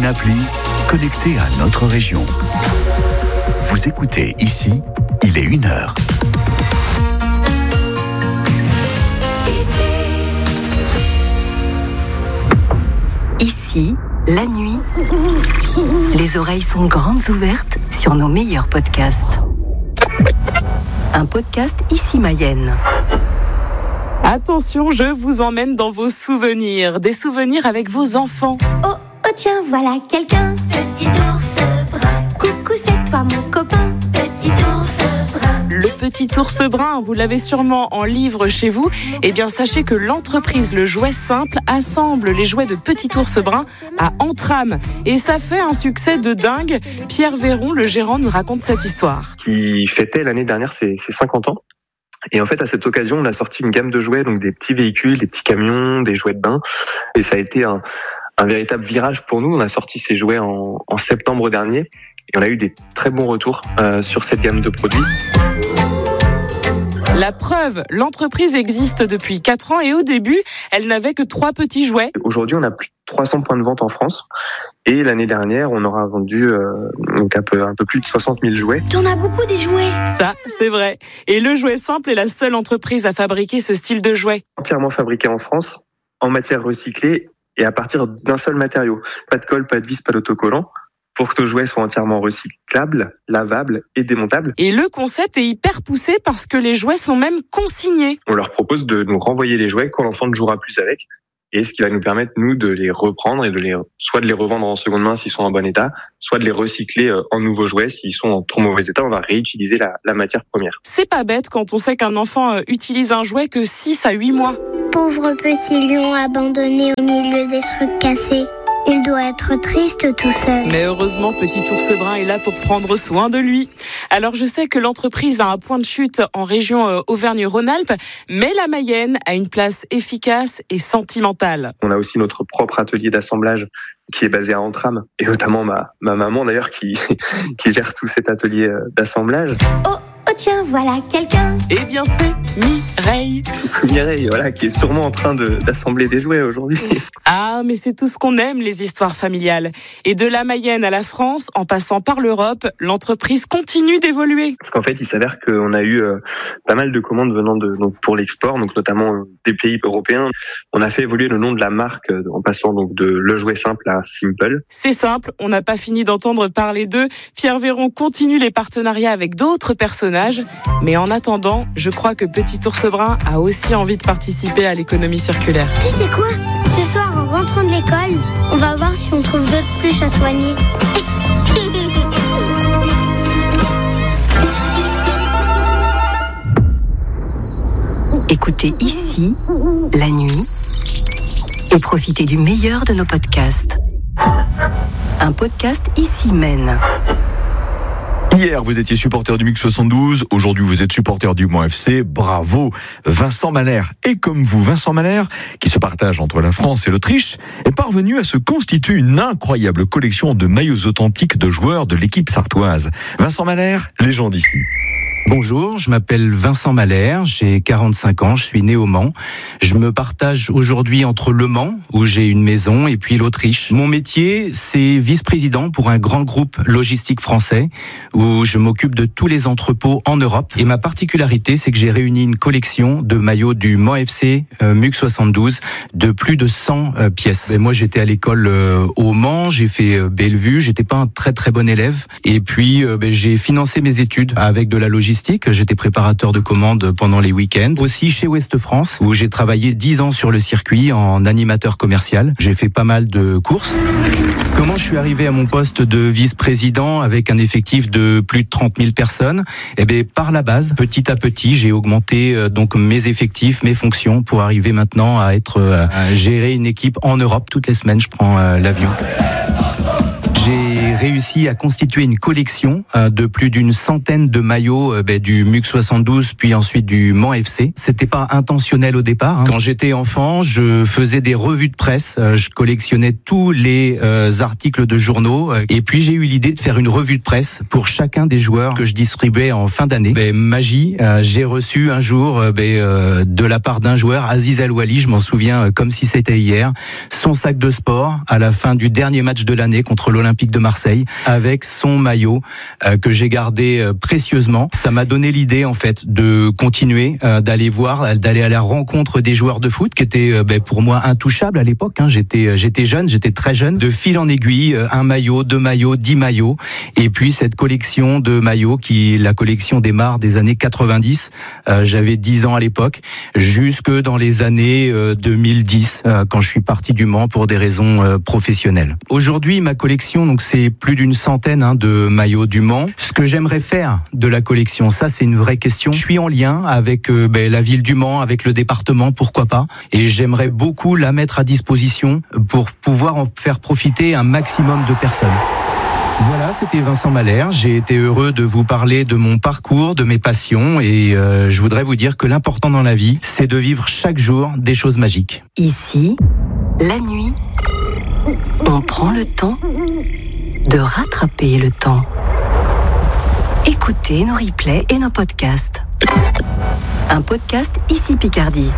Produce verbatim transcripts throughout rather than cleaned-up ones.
appli connectée à notre région. Vous écoutez ici, il est une heure. Ici, la nuit, les oreilles sont grandes ouvertes sur nos meilleurs podcasts. Un podcast Ici Mayenne. Attention, je vous emmène dans vos souvenirs, des souvenirs avec vos enfants. Oh, oh tiens, voilà quelqu'un. Petit ours brun. Coucou, c'est toi mon copain. Petit ours brun. Le petit ours brun, vous l'avez sûrement en livre chez vous. Eh bien, sachez que l'entreprise Le Jouet Simple assemble les jouets de Petit ours brun à Entrammes. Et ça fait un succès de dingue. Pierre Véron, le gérant, nous raconte cette histoire. Qui fêtait l'année dernière ses, ses cinquante ans. Et en fait, à cette occasion, on a sorti une gamme de jouets, donc des petits véhicules, des petits camions, des jouets de bain. Et ça a été un, un véritable virage pour nous. On a sorti ces jouets en, en septembre dernier. Et on a eu des très bons retours euh, sur cette gamme de produits. La preuve, l'entreprise existe depuis quatre ans et au début, elle n'avait que trois petits jouets. Aujourd'hui, on a plus de trois cents points de vente en France. Et l'année dernière, on aura vendu euh, donc un, peu, un peu plus de soixante mille jouets. T'en as beaucoup des jouets. Ça, c'est vrai. Et Le Jouet Simple est la seule entreprise à fabriquer ce style de jouet. Entièrement fabriqué en France, en matière recyclée et à partir d'un seul matériau. Pas de colle, pas de vis, pas d'autocollant. Pour que nos jouets soient entièrement recyclables, lavables et démontables. Et le concept est hyper poussé parce que les jouets sont même consignés. On leur propose de nous renvoyer les jouets quand l'enfant ne jouera plus avec. Et ce qui va nous permettre, nous, de les reprendre et de les, soit de les revendre en seconde main s'ils sont en bon état, soit de les recycler en nouveaux jouets s'ils sont en trop mauvais état. On va réutiliser la, la matière première. C'est pas bête quand on sait qu'un enfant utilise un jouet que six à huit mois. Pauvre petit lion abandonné au milieu des trucs cassés. Il doit être triste tout seul. Mais heureusement, Petit ours brun est là pour prendre soin de lui. Alors je sais que l'entreprise a un point de chute en région Auvergne-Rhône-Alpes, mais la Mayenne a une place efficace et sentimentale. On a aussi notre propre atelier d'assemblage qui est basé à Entrammes, et notamment ma, ma maman d'ailleurs qui, qui gère tout cet atelier d'assemblage. Oh, oh tiens, voilà quelqu'un. Eh bien c'est Mireille. Mireille, voilà, qui est sûrement en train de, d'assembler des jouets aujourd'hui. Ah, mais c'est tout ce qu'on aime, les histoires familiales. Et de la Mayenne à la France, en passant par l'Europe, l'entreprise continue d'évoluer. Parce qu'en fait, il s'avère qu'on a eu euh, pas mal de commandes venant de, donc pour l'export, donc notamment euh, des pays européens. On a fait évoluer le nom de la marque euh, en passant donc de Le Jouet Simple à Simple. C'est simple, on n'a pas fini d'entendre parler d'eux. Pierre Véron continue les partenariats avec d'autres personnages. Mais en attendant, je crois que Petit ours brun a aussi envie de participer à l'économie circulaire. Tu sais quoi ? Ce soir, en rentrant de l'école, on va voir si on trouve d'autres pluches à soigner. Écoutez ici, la nuit, et profitez du meilleur de nos podcasts. Un podcast Ici Mène. Hier, vous étiez supporter du M U C soixante-douze. Aujourd'hui, vous êtes supporter du Mans F C. Bravo, Vincent Mahler. Et comme vous, Vincent Mahler, qui se partage entre la France et l'Autriche, est parvenu à se constituer une incroyable collection de maillots authentiques de joueurs de l'équipe sartoise. Vincent Mahler, légende ici. Bonjour, je m'appelle Vincent Mahler, j'ai quarante-cinq ans, je suis né au Mans. Je me partage aujourd'hui entre le Mans, où j'ai une maison, et puis l'Autriche. Mon métier, c'est vice-président pour un grand groupe logistique français, où je m'occupe de tous les entrepôts en Europe. Et ma particularité, c'est que j'ai réuni une collection de maillots du Mans F C euh, M U C soixante-douze de plus de cent euh, pièces. Et moi, j'étais à l'école euh, au Mans, j'ai fait euh, Bellevue, j'étais pas un très très bon élève. Et puis, euh, ben, j'ai financé mes études avec de la logistique. J'étais préparateur de commandes pendant les week-ends. Aussi chez Ouest France, où j'ai travaillé dix ans sur le circuit en animateur commercial. J'ai fait pas mal de courses. Comment je suis arrivé à mon poste de vice-président avec un effectif de plus de trente mille personnes? Eh bien, par la base, petit à petit, j'ai augmenté euh, donc mes effectifs, mes fonctions pour arriver maintenant à être euh, à gérer une équipe en Europe. Toutes les semaines, je prends euh, l'avion. J'ai réussi à constituer une collection euh, de plus d'une centaine de maillots euh, bah, du M U C soixante-douze, puis ensuite du Mans F C. C'était pas intentionnel au départ. Hein. Quand j'étais enfant, je faisais des revues de presse, euh, je collectionnais tous les euh, articles de journaux, euh, et puis j'ai eu l'idée de faire une revue de presse pour chacun des joueurs que je distribuais en fin d'année. Bah, magie, euh, j'ai reçu un jour euh, bah, euh, de la part d'un joueur, Aziz El-Ouali, je m'en souviens euh, comme si c'était hier, son sac de sport à la fin du dernier match de l'année contre l'Olympique de Marseille, avec son maillot euh, que j'ai gardé euh, précieusement. Ça m'a donné l'idée en fait de continuer, euh, d'aller voir, d'aller à la rencontre des joueurs de foot qui étaient euh, ben, pour moi intouchables à l'époque. Hein. J'étais, j'étais jeune, j'étais très jeune. De fil en aiguille, euh, un maillot, deux maillots, dix maillots, et puis cette collection de maillots qui, la collection démarre des années quatre-vingt-dix. Euh, j'avais dix ans à l'époque, jusque dans les années euh, deux mille dix, euh, quand je suis parti du Mans pour des raisons euh, professionnelles. Aujourd'hui, ma collection, donc c'est plus d'une centaine hein, de maillots du Mans. Ce que j'aimerais faire de la collection, ça c'est une vraie question. Je suis en lien avec euh, ben, la ville du Mans, avec le département, pourquoi pas, et j'aimerais beaucoup la mettre à disposition pour pouvoir en faire profiter un maximum de personnes. Voilà, c'était Vincent Mahler. J'ai été heureux de vous parler de mon parcours, de mes passions, et euh, je voudrais vous dire que l'important dans la vie, c'est de vivre chaque jour des choses magiques. Ici, la nuit, on prend le temps de rattraper le temps. Écoutez nos replays et nos podcasts. Un podcast Ici Picardie.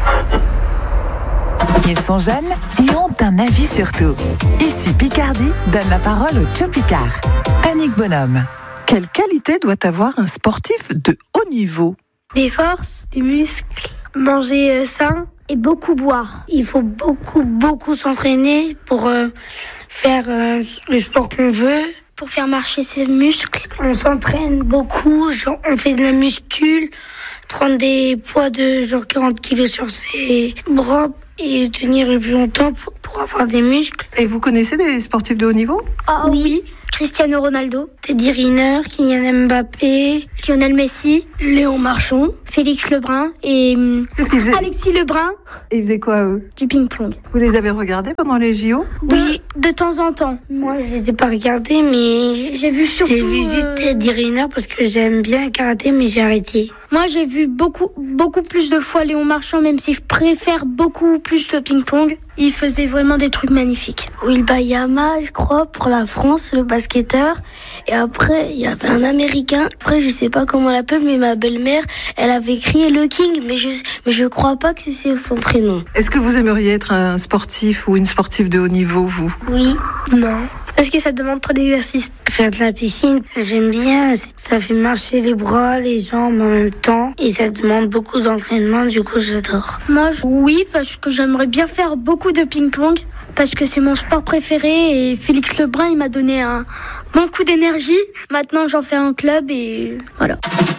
Ils sont jeunes et ont un avis sur tout. Ici Picardie donne la parole au Joe Picard. Annick Bonhomme. Quelle qualité doit avoir un sportif de haut niveau ? Des forces, des muscles, manger sain et beaucoup boire. Il faut beaucoup, beaucoup s'entraîner pour euh, faire euh, le sport qu'on veut. Pour faire marcher ses muscles, on s'entraîne beaucoup, genre on fait de la muscule, prendre des poids de genre quarante kilos sur ses bras et tenir le plus longtemps pour, pour avoir des muscles. Et vous connaissez des sportifs de haut niveau ? Ah oui, Cristiano Ronaldo, Teddy Riner, Kylian Mbappé, Lionel Messi, Léon Marchand, Félix Lebrun et Alexis Lebrun. Et ils faisaient quoi eux ? Du ping-pong. Vous les avez regardés pendant les J O ? Oui, de temps en temps. Moi, je les ai pas regardés, mais j'ai vu surtout. J'ai vu juste Teddy Riner parce que j'aime bien le karaté, mais j'ai arrêté. Moi, j'ai vu beaucoup, beaucoup plus de fois Léon Marchand, même si je préfère beaucoup plus le ping-pong. Il faisait vraiment des trucs magnifiques. Will Bayama, je crois, pour la France, le basketteur. Et après, il y avait un Américain. Après, je sais pas comment on l'appelle, mais ma belle-mère, elle avait crié le King, mais je, mais je crois pas que c'est son prénom. Est-ce que vous aimeriez être un sportif ou une sportive de haut niveau, vous ? Oui. Non. Parce que ça demande trop d'exercice. Faire de la piscine, j'aime bien. Ça fait marcher les bras, les jambes en même temps. Et ça demande beaucoup d'entraînement, du coup j'adore. Moi, je... oui, parce que j'aimerais bien faire beaucoup de ping-pong. Parce que c'est mon sport préféré. Et Félix Lebrun, il m'a donné un bon coup d'énergie. Maintenant, j'en fais un club et voilà.